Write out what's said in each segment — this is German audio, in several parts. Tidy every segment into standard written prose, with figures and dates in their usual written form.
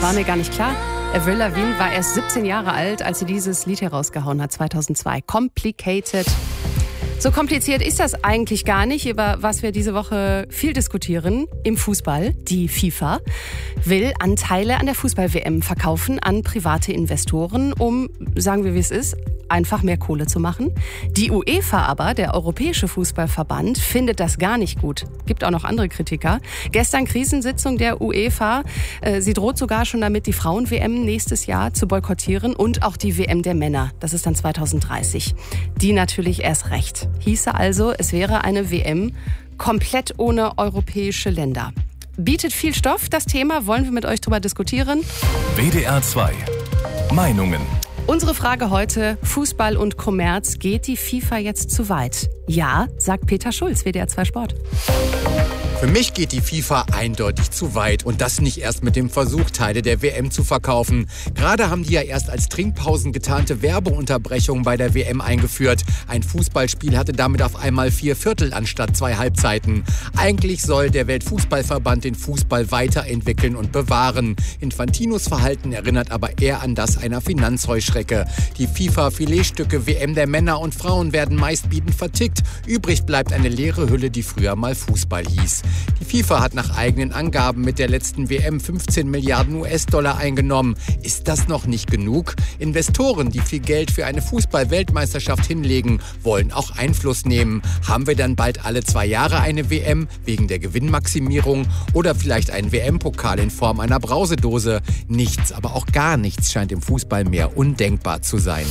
Das war mir gar nicht klar. Avril Lavigne war erst 17 Jahre alt, als sie dieses Lied herausgehauen hat, 2002. Complicated. So kompliziert ist das eigentlich gar nicht, über was wir diese Woche viel diskutieren. Im Fußball, die FIFA will Anteile an der Fußball-WM verkaufen an private Investoren, um, sagen wir wie es ist, einfach mehr Kohle zu machen. Die UEFA aber, der Europäische Fußballverband, findet das gar nicht gut. Gibt auch noch andere Kritiker. Gestern Krisensitzung der UEFA. Sie droht sogar schon damit, die Frauen-WM nächstes Jahr zu boykottieren und auch die WM der Männer. Das ist dann 2030. Die natürlich erst recht. Hieße also, es wäre eine WM komplett ohne europäische Länder. Bietet viel Stoff, das Thema, wollen wir mit euch drüber diskutieren. WDR 2 Meinungen. Unsere Frage heute, Fußball und Kommerz, geht die FIFA jetzt zu weit? Ja, sagt Peter Schulz, WDR 2 Sport. Für mich geht die FIFA eindeutig zu weit und das nicht erst mit dem Versuch, Teile der WM zu verkaufen. Gerade haben die ja erst als Trinkpausen getarnte Werbeunterbrechungen bei der WM eingeführt. Ein Fußballspiel hatte damit auf einmal 4/4 anstatt 2 Halbzeiten. Eigentlich soll der Weltfußballverband den Fußball weiterentwickeln und bewahren. Infantinos Verhalten erinnert aber eher an das einer Finanzheuschrecke. Die FIFA-Filetstücke WM der Männer und Frauen werden meistbietend vertickt. Übrig bleibt eine leere Hülle, die früher mal Fußball hieß. Die FIFA hat nach eigenen Angaben mit der letzten WM 15 Milliarden US-Dollar eingenommen. Ist das noch nicht genug? Investoren, die viel Geld für eine Fußball-Weltmeisterschaft hinlegen, wollen auch Einfluss nehmen. Haben wir dann bald alle 2 Jahre eine WM wegen der Gewinnmaximierung oder vielleicht einen WM-Pokal in Form einer Brausedose? Nichts, aber auch gar nichts scheint im Fußball mehr undenkbar zu sein.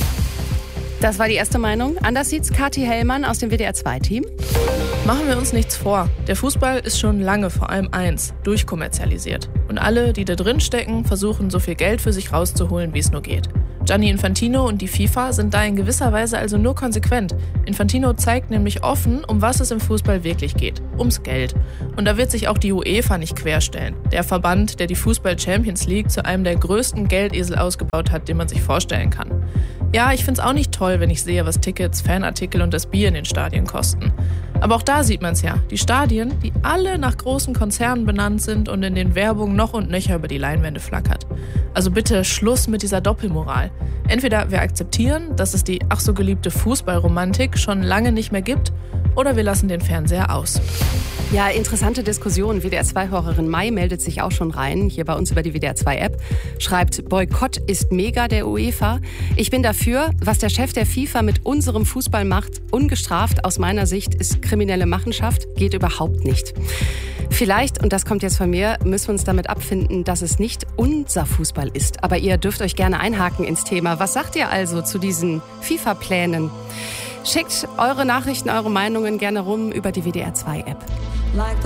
Das war die erste Meinung. Anders sieht's Kathi Hellmann aus dem WDR 2-Team. Machen wir uns nichts vor. Der Fußball ist schon lange vor allem eins, durchkommerzialisiert. Und alle, die da drin stecken, versuchen so viel Geld für sich rauszuholen, wie es nur geht. Gianni Infantino und die FIFA sind da in gewisser Weise also nur konsequent. Infantino zeigt nämlich offen, um was es im Fußball wirklich geht. Ums Geld. Und da wird sich auch die UEFA nicht querstellen. Der Verband, der die Fußball-Champions League zu einem der größten Geldesel ausgebaut hat, den man sich vorstellen kann. Ja, ich find's auch nicht toll, wenn ich sehe, was Tickets, Fanartikel und das Bier in den Stadien kosten. Aber auch da sieht man's ja. Die Stadien, die alle nach großen Konzernen benannt sind und in den Werbungen noch und nöcher über die Leinwände flackert. Also bitte Schluss mit dieser Doppelmoral. Entweder wir akzeptieren, dass es die ach so geliebte Fußballromantik schon lange nicht mehr gibt, oder wir lassen den Fernseher aus. Ja, interessante Diskussion. WDR 2-Hörerin Mai meldet sich auch schon rein, hier bei uns über die WDR 2-App. Schreibt, Boykott ist mega der UEFA. Ich bin dafür, was der Chef der FIFA mit unserem Fußball macht, ungestraft aus meiner Sicht, ist kriminelle Machenschaft, geht überhaupt nicht. Vielleicht, und das kommt jetzt von mir, müssen wir uns damit abfinden, dass es nicht unser Fußball ist. Aber ihr dürft euch gerne einhaken ins Thema. Was sagt ihr also zu diesen FIFA-Plänen? Schickt eure Nachrichten, eure Meinungen gerne rum über die WDR 2-App.